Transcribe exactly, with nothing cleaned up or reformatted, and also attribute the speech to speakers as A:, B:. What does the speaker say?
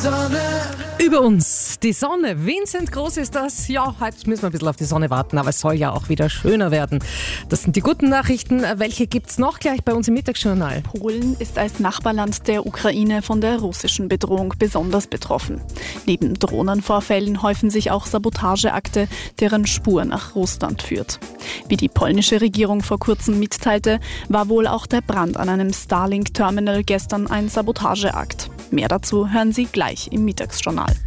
A: Über uns die Sonne. Vincent Groß ist das. Ja, heute müssen wir ein bisschen auf die Sonne warten, aber es soll ja auch wieder schöner werden. Das sind die guten Nachrichten. Welche gibt's noch gleich bei uns im Mittagsjournal?
B: Polen ist als Nachbarland der Ukraine von der russischen Bedrohung besonders betroffen. Neben Drohnenvorfällen häufen sich auch Sabotageakte, deren Spur nach Russland führt. Wie die polnische Regierung vor kurzem mitteilte, war wohl auch der Brand an einem Starlink-Terminal gestern ein Sabotageakt. Mehr dazu hören Sie gleich im Mittagsjournal.